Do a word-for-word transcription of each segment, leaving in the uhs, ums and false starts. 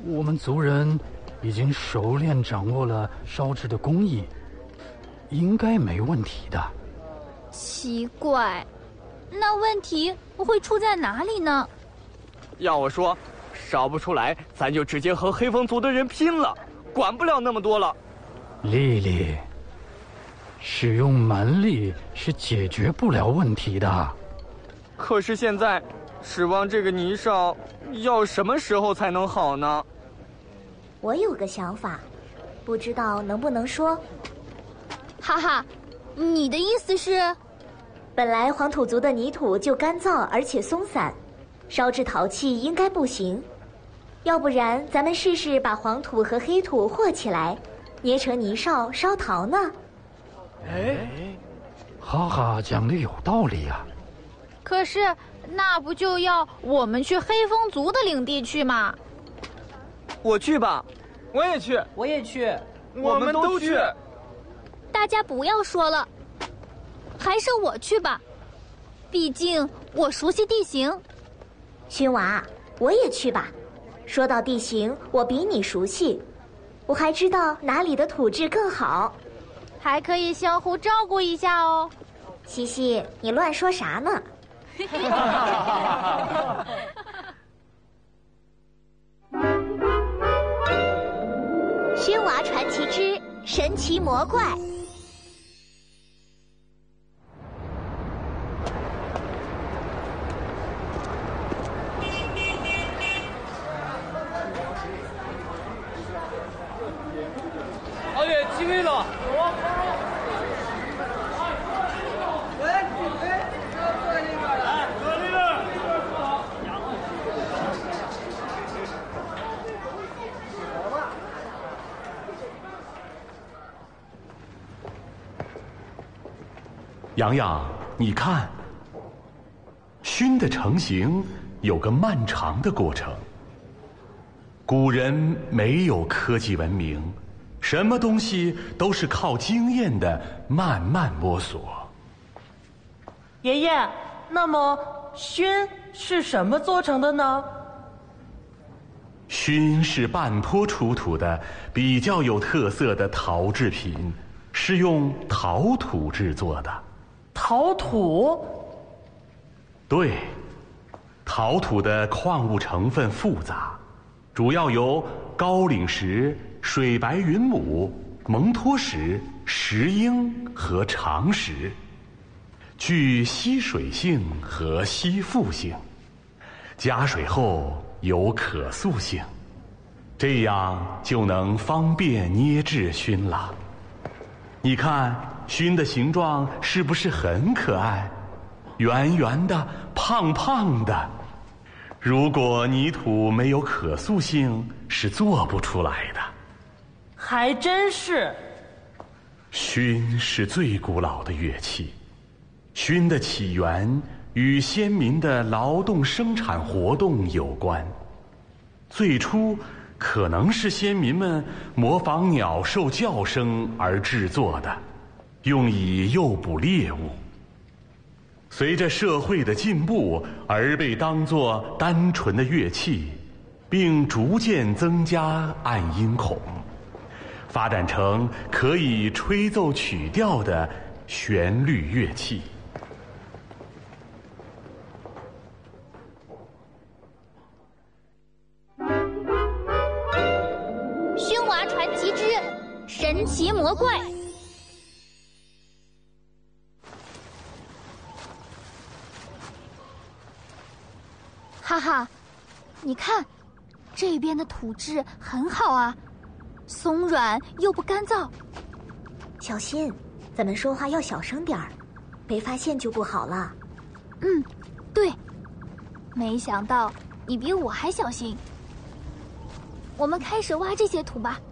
我们族人已经熟练掌握了烧制的工艺，应该没问题的。 奇怪，那问题会出在哪里呢？ 要我说，烧不出来，咱就直接和黑风族的人拼了，管不了那么多了。 丽丽，使用蛮力是解决不了问题的。 可是现在，指望这个泥烧，要什么时候才能好呢？ 我有个想法，不知道能不能说。 哈哈，你的意思是？ 本来黄土族的泥土就干燥而且松散，烧制陶器应该不行。要不然咱们试试把黄土和黑土和起来，捏成泥烧烧陶呢？ 哎， 哈哈讲的有道理啊。 可是那不就要我们去黑风族的领地去吗？ 我去吧， 我也去，我也去， 我们都去。 大家不要说了，还是我去吧，毕竟我熟悉地形。 勋娃，我也去吧。说到地形，我比你熟悉，我还知道哪里的土质更好， 还可以相互照顾一下哦。 西西，你乱说啥呢？轩娃传奇之神奇魔怪。 老爷起飞了！ 洋洋，你看，熏的成型有个漫长的过程。古人没有科技文明，什么东西都是靠经验的慢慢摸索。 爷爷，那么熏是什么做成的呢？ 熏是半坡出土的比较有特色的陶制品，是用陶土制作的。 陶土？ 对，陶土的矿物成分复杂，主要由高岭石、水白云母、蒙脱石、石英和长石，具吸水性和吸附性，加水后有可塑性，这样就能方便捏制熏了。你看熏的形状是不是很可爱？圆圆的，胖胖的。如果泥土没有可塑性，是做不出来的。 还真是。 熏是最古老的乐器，熏的起源与先民的劳动生产活动有关。最初可能是先民们模仿鸟兽叫声而制作的，用以诱捕猎物。随着社会的进步而被当作单纯的乐器，并逐渐增加按音孔，发展成可以吹奏曲调的旋律乐器。 熏娃传奇之神奇魔怪。哈哈，你看，这边的土质很好啊，松软又不干燥。 小心，咱们说话要小声点儿，被发现就不好了。 嗯，对，没想到你比我还小心。我们开始挖这些土吧。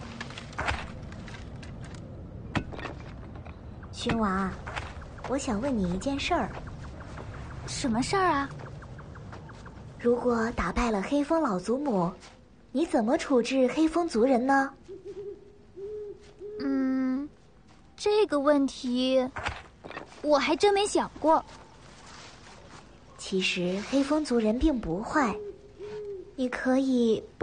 熏娃，我想问你一件事儿。 什么事儿啊？ 如果打败了黑风老祖母，你怎么处置黑风族人呢？ 嗯，这个问题我还真没想过。 其实黑风族人并不坏，你可以不